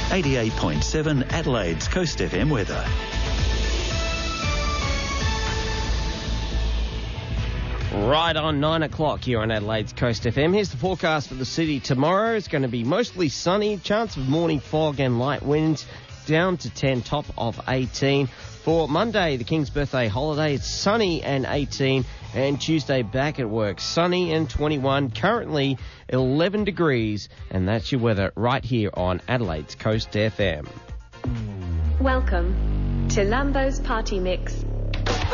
88.7 Adelaide's Coast FM weather. Right on 9 o'clock here on Adelaide's Coast FM. Here's the forecast for the city tomorrow. It's going to be mostly sunny, chance of morning fog and light winds, down to 10, top of 18. For Monday, the King's birthday holiday, it's sunny and 18. And Tuesday, back at work, sunny and 21. Currently 11 degrees. And that's your weather right here on Adelaide's Coast FM. Welcome to Lambo's Party Mix.